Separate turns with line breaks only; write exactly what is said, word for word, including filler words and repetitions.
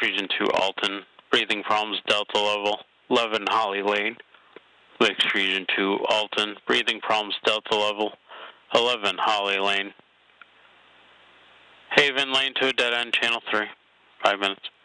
Region two, Alton. Breathing problems, Delta level, eleven Holly Lane. Lakes Region two, Alton. Breathing problems, Delta level, eleven Holly Lane. Haven Lane to a dead end, Channel three. Five minutes.